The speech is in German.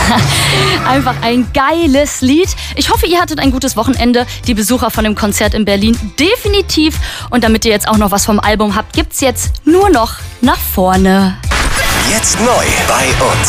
Einfach ein geiles Lied. Ich hoffe, ihr hattet ein gutes Wochenende. Die Besucher von dem Konzert in Berlin definitiv. Und damit ihr jetzt auch noch was vom Album habt, gibt's jetzt nur noch nach vorne. Jetzt neu bei uns.